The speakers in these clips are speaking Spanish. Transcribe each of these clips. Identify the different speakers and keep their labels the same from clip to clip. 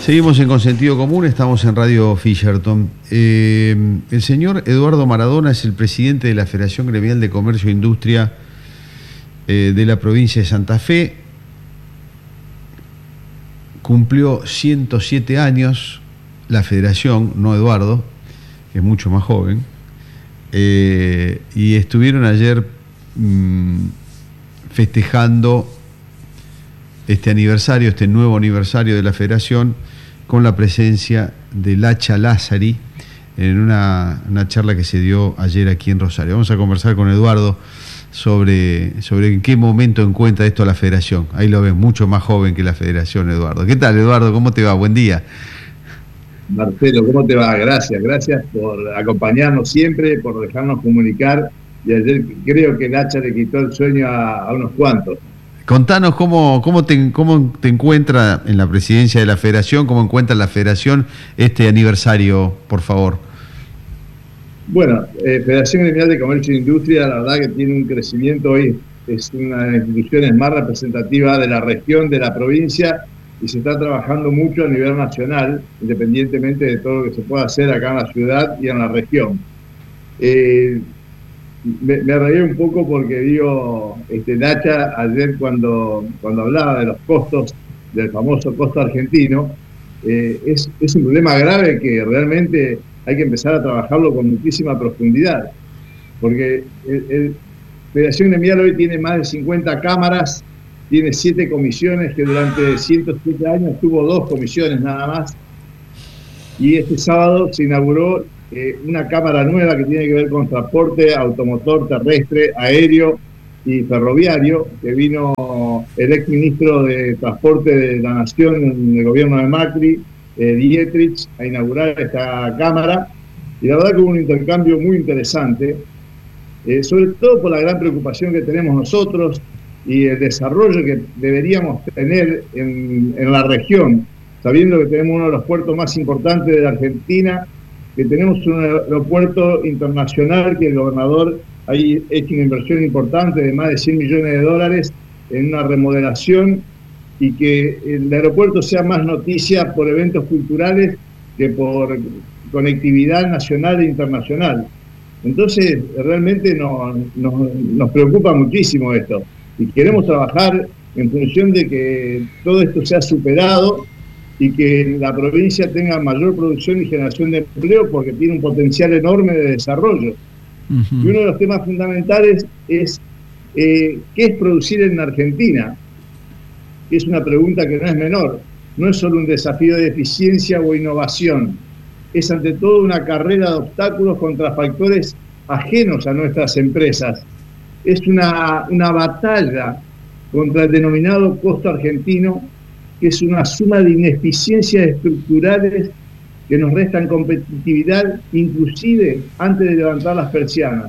Speaker 1: Seguimos en Con Sentido Común, estamos en Radio Fisherton. El señor Eduardo Maradona es el presidente de la Federación Gremial de Comercio e Industria de la provincia de Santa Fe. Cumplió 107 años la federación, no Eduardo, que es mucho más joven, y estuvieron ayer festejando este aniversario, este nuevo aniversario de la federación, con la presencia de Lacha Lázari en una charla que se dio ayer aquí en Rosario. Vamos a conversar con Eduardo sobre en qué momento encuentra esto la federación. Ahí lo ves, mucho más joven que la federación, Eduardo. ¿Qué tal, Eduardo? ¿Cómo te va? Buen día.
Speaker 2: Marcelo, ¿cómo te va? Gracias por acompañarnos siempre, por dejarnos comunicar. Y ayer creo que Lacha le quitó el sueño a unos cuantos.
Speaker 1: Contanos cómo te encuentra en la presidencia de la federación, cómo encuentra la federación este aniversario, por favor.
Speaker 2: Bueno, Federación Gremial de Comercio e Industria, la verdad que tiene un crecimiento hoy, es una de las instituciones más representativas de la región, de la provincia, y se está trabajando mucho a nivel nacional, independientemente de todo lo que se pueda hacer acá en la ciudad y en la región. Me reí un poco porque digo, Nacha ayer cuando hablaba de los costos, del famoso costo argentino, es un problema grave que realmente hay que empezar a trabajarlo con muchísima profundidad, porque Federación Gremial hoy tiene más de 50 cámaras, tiene 7 comisiones, que durante 107 años tuvo 2 comisiones nada más, y este sábado se inauguró una cámara nueva que tiene que ver con transporte automotor, terrestre, aéreo y ferroviario, que vino el exministro de Transporte de la Nación en el gobierno de Macri, Dietrich, a inaugurar esta cámara, y la verdad que hubo un intercambio muy interesante, sobre todo por la gran preocupación que tenemos nosotros y el desarrollo que deberíamos tener en la región, sabiendo que tenemos uno de los puertos más importantes de la Argentina, que tenemos un aeropuerto internacional que el gobernador ha hecho una inversión importante de más de $100 millones en una remodelación, y que el aeropuerto sea más noticia por eventos culturales que por conectividad nacional e internacional. Entonces, realmente nos preocupa muchísimo esto, y queremos trabajar en función de que todo esto sea superado y que la provincia tenga mayor producción y generación de empleo, porque tiene un potencial enorme de desarrollo. Uh-huh. Y uno de los temas fundamentales es ¿qué es producir en Argentina? Es una pregunta que no es menor. No es solo un desafío de eficiencia o innovación, es ante todo una carrera de obstáculos contra factores ajenos a nuestras empresas. Es una batalla contra el denominado costo argentino, que es una suma de ineficiencias estructurales que nos restan competitividad, inclusive antes de levantar las persianas.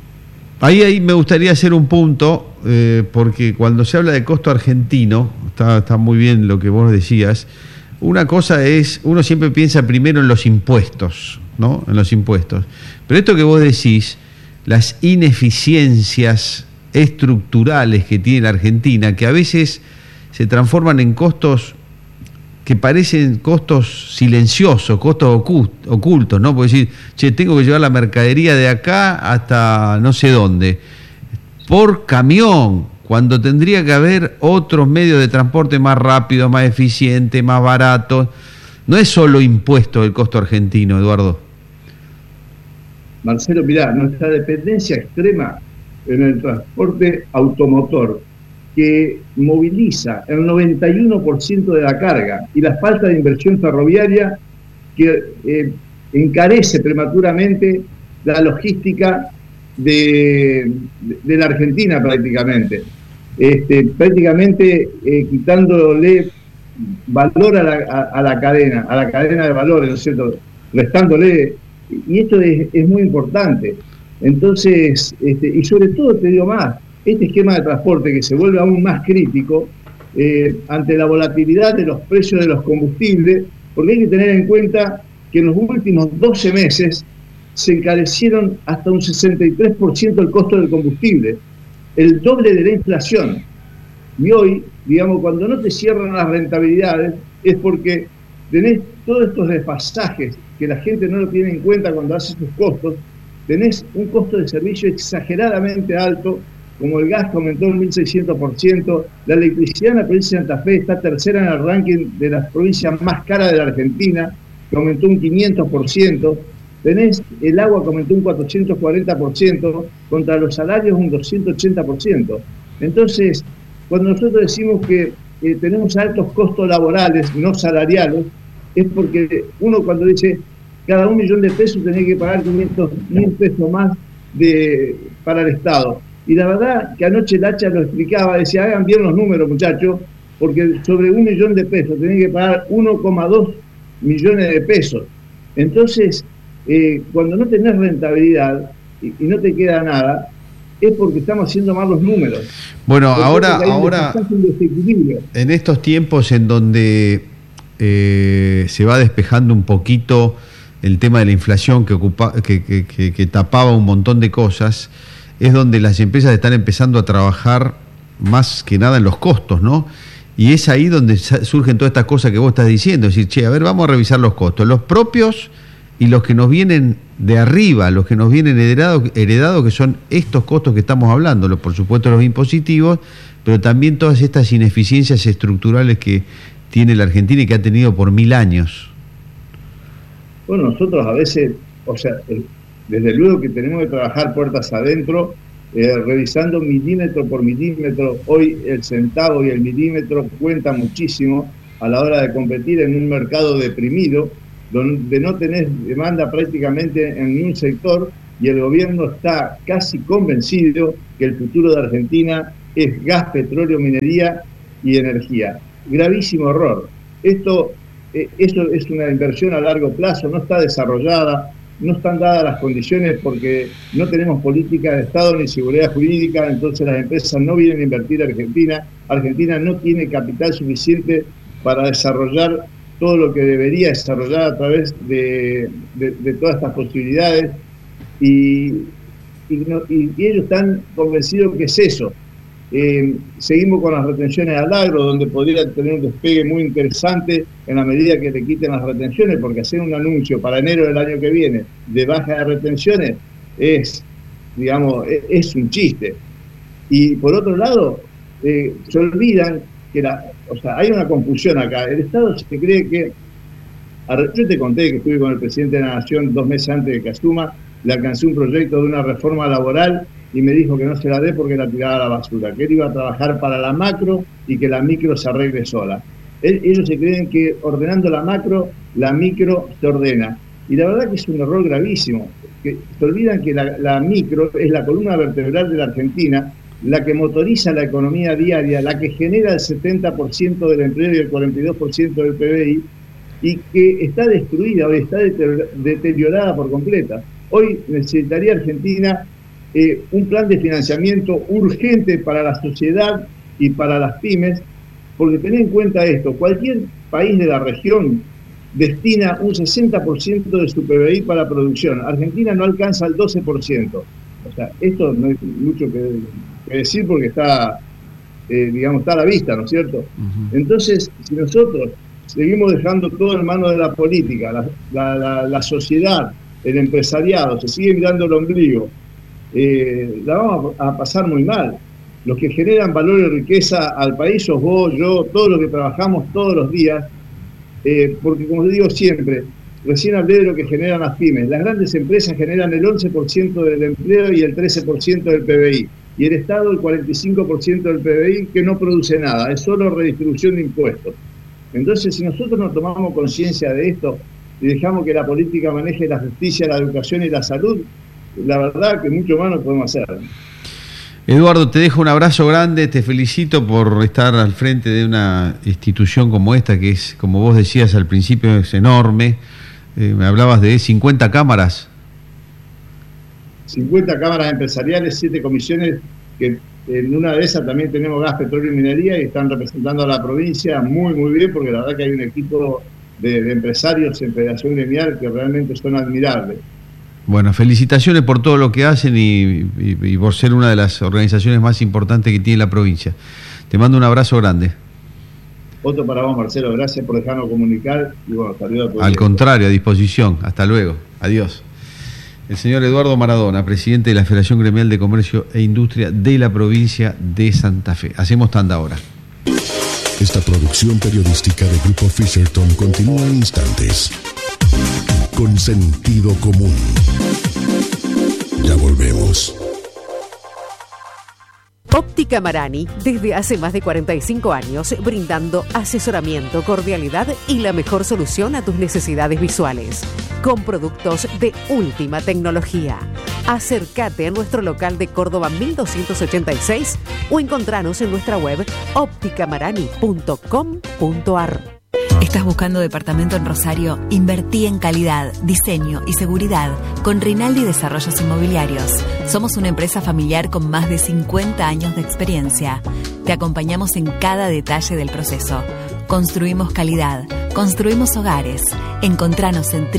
Speaker 1: Ahí me gustaría hacer un punto, porque cuando se habla de costo argentino, está muy bien lo que vos decías. Una cosa es, uno siempre piensa primero en los impuestos, ¿no? En los impuestos. Pero esto que vos decís, las ineficiencias estructurales que tiene la Argentina, que a veces se transforman en costos que parecen costos silenciosos, costos ocultos, ¿no? Porque decir, tengo que llevar la mercadería de acá hasta no sé dónde, por camión, cuando tendría que haber otros medios de transporte más rápidos, más eficientes, más baratos. No es solo impuesto el costo argentino, Eduardo.
Speaker 2: Marcelo, mirá, nuestra dependencia extrema en el transporte automotor, que moviliza el 91% de la carga, y la falta de inversión ferroviaria que encarece prematuramente la logística de la Argentina prácticamente. Quitándole valor a la cadena de valores, ¿no es cierto? Restándole, y esto es muy importante. Entonces, y sobre todo te digo más, este esquema de transporte que se vuelve aún más crítico ante la volatilidad de los precios de los combustibles, porque hay que tener en cuenta que en los últimos 12 meses se encarecieron hasta un 63% el costo del combustible, el doble de la inflación. Y hoy, digamos, cuando no te cierran las rentabilidades, es porque tenés todos estos desfasajes que la gente no lo tiene en cuenta cuando hace sus costos. Tenés un costo de servicio exageradamente alto, como el gas que aumentó un 1.600%, la electricidad en la provincia de Santa Fe está tercera en el ranking de las provincias más caras de la Argentina, que aumentó un 500%, tenés el agua que aumentó un 440%, contra los salarios un 280%. Entonces, cuando nosotros decimos que tenemos altos costos laborales, no salariales, es porque uno cuando dice cada 1 millón de pesos tenés que pagar 500.000 pesos más para el Estado. Y la verdad que anoche el Hacha lo explicaba, decía, hagan bien los números, muchachos, porque sobre 1 millón de pesos tenés que pagar 1,2 millones de pesos. Entonces, cuando no tenés rentabilidad y no te queda nada, es porque estamos haciendo mal los números.
Speaker 1: Bueno, ahora en estos tiempos en donde se va despejando un poquito el tema de la inflación que tapaba un montón de cosas, es donde las empresas están empezando a trabajar más que nada en los costos, ¿no? Y es ahí donde surgen todas estas cosas que vos estás diciendo, es decir, che, a ver, vamos a revisar los costos, los propios y los que nos vienen de arriba, los que nos vienen heredados, que son estos costos que estamos hablando, por supuesto los impositivos, pero también todas estas ineficiencias estructurales que tiene la Argentina y que ha tenido por 1000 años.
Speaker 2: Bueno, nosotros a veces, o sea, desde luego que tenemos que trabajar puertas adentro, revisando milímetro por milímetro. Hoy el centavo y el milímetro cuenta muchísimo a la hora de competir en un mercado deprimido, donde no tenés demanda prácticamente en ningún sector, y el gobierno está casi convencido que el futuro de Argentina es gas, petróleo, minería y energía. Gravísimo error. Esto es una inversión a largo plazo, no está desarrollada, no están dadas las condiciones porque no tenemos política de Estado ni seguridad jurídica, entonces las empresas no vienen a invertir a Argentina. Argentina no tiene capital suficiente para desarrollar todo lo que debería desarrollar a través de todas estas posibilidades, y ellos están convencidos que es eso. Seguimos con las retenciones al agro, donde podría tener un despegue muy interesante en la medida que le quiten las retenciones, porque hacer un anuncio para enero del año que viene de baja de retenciones es un chiste. Y por otro lado, se olvidan que hay una confusión acá. El Estado se cree que... Yo te conté que estuve con el presidente de la Nación 2 meses antes de que asuma, le alcancé un proyecto de una reforma laboral y me dijo que no se la dé porque la tiraba a la basura, que él iba a trabajar para la macro y que la micro se arregle sola. Ellos se creen que ordenando la macro, la micro se ordena. Y la verdad que es un error gravísimo. Que se olvidan que la micro es la columna vertebral de la Argentina, la que motoriza la economía diaria, la que genera el 70% del empleo y el 42% del PBI, y que está destruida, hoy está deteriorada por completa. Hoy necesitaría Argentina un plan de financiamiento urgente para la sociedad y para las pymes, porque tened en cuenta esto: cualquier país de la región destina un 60% de su PBI para producción. Argentina no alcanza el 12%. O sea, esto no hay mucho que decir porque está a la vista, ¿no es cierto? Uh-huh. Entonces, si nosotros seguimos dejando todo en manos de la política, la sociedad, el empresariado, se sigue mirando el ombligo, la vamos a pasar muy mal. Los que generan valor y riqueza al país sos vos, yo, todos los que trabajamos todos los días, porque como digo siempre, recién hablé de lo que generan las pymes. Las grandes empresas generan el 11% del empleo y el 13% del PBI, y el Estado el 45% del PBI, que no produce nada, es solo redistribución de impuestos. Entonces, si nosotros no tomamos conciencia de esto y dejamos que la política maneje la justicia, la educación y la salud, la verdad que mucho más no podemos hacer.
Speaker 1: Eduardo, te dejo un abrazo grande, te felicito por estar al frente de una institución como esta, que es, como vos decías al principio, es enorme. Me hablabas de 50 cámaras.
Speaker 2: 50 cámaras empresariales, 7 comisiones, que en una de esas también tenemos gas, petróleo y minería, y están representando a la provincia muy, muy bien, porque la verdad que hay un equipo de empresarios en Federación Gremial que realmente son admirables.
Speaker 1: Bueno, felicitaciones por todo lo que hacen y por ser una de las organizaciones más importantes que tiene la provincia. Te mando un abrazo grande.
Speaker 2: Otro para vos, Marcelo, gracias por dejarnos comunicar y bueno, saludos.
Speaker 1: Al contrario, a disposición. Hasta luego. Adiós. El señor Eduardo Maradona, presidente de la Federación Gremial de Comercio e Industria de la provincia de Santa Fe. Hacemos tanda ahora.
Speaker 3: Esta producción periodística de Grupo Fisherton continúa en instantes. Con sentido común. Ya volvemos.
Speaker 4: Óptica Marani, desde hace más de 45 años, brindando asesoramiento, cordialidad y la mejor solución a tus necesidades visuales. Con productos de última tecnología. Acércate a nuestro local de Córdoba 1286 o encontranos en nuestra web opticamarani.com.ar.
Speaker 5: ¿Estás buscando departamento en Rosario? Invertí en calidad, diseño y seguridad con Rinaldi Desarrollos Inmobiliarios. Somos una empresa familiar con más de 50 años de experiencia. Te acompañamos en cada detalle del proceso. Construimos calidad, construimos hogares. Encontranos en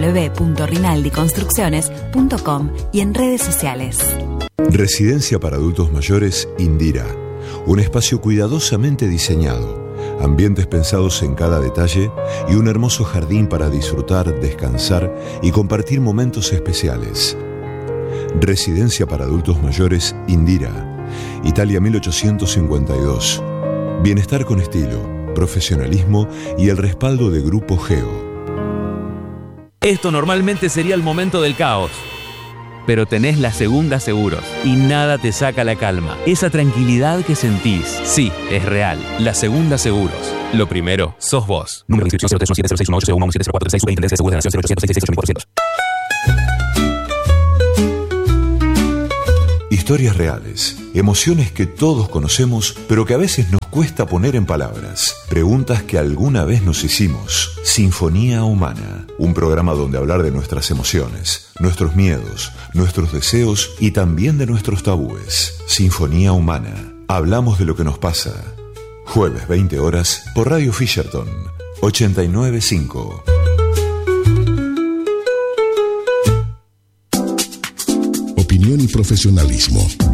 Speaker 5: www.rinaldiconstrucciones.com y en redes sociales.
Speaker 6: Residencia para adultos mayores Indira. Un espacio cuidadosamente diseñado. Ambientes pensados en cada detalle y un hermoso jardín para disfrutar, descansar y compartir momentos especiales. Residencia para adultos mayores Indira, Italia 1852. Bienestar con estilo, profesionalismo y el respaldo de Grupo Geo.
Speaker 7: Esto normalmente sería el momento del caos. Pero tenés la Segunda Seguros y nada te saca la calma. Esa tranquilidad que sentís, sí, es real. La Segunda Seguros. Lo primero, sos vos. Número de inscripción 03170618170436 Superintendencia de Seguros de la Nación 0800
Speaker 6: Historias reales, emociones que todos conocemos, pero que a veces nos cuesta poner en palabras. Preguntas que alguna vez nos hicimos. Sinfonía Humana, un programa donde hablar de nuestras emociones, nuestros miedos, nuestros deseos y también de nuestros tabúes. Sinfonía Humana, hablamos de lo que nos pasa. Jueves 20 horas por Radio Fisherton 89.5.
Speaker 3: Opinión y profesionalismo.